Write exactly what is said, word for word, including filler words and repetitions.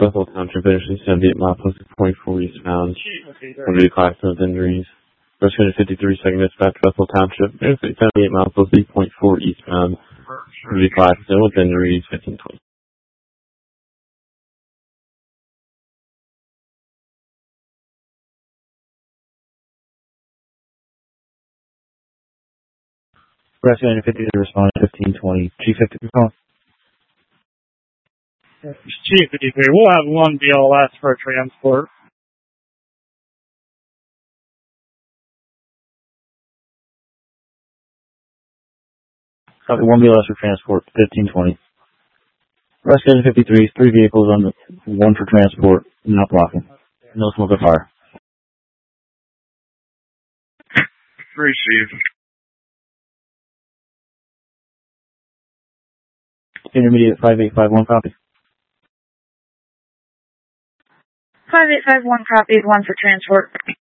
Bethel Township, Interstate seventy-eight, mile post six point four eastbound. One vehicle accident with injuries. Rescue fifty-three, second dispatch, Bethel Township, Interstate seventy-eight, mile post eight point four eastbound. One vehicle accident with injuries, fifteen twenty. Rescue fifty-three, responding fifteen twenty. Chief fifty-three, call. Chief fifty-three, we'll have one B L S for transport. Copy, one B L S for transport, fifteen twenty. Rescue fifty-three, three vehicles on the one for transport, not blocking. No smoke or fire. Three, Chief. Intermediate five eight five one, copy. five eight five one, copy, one for transport.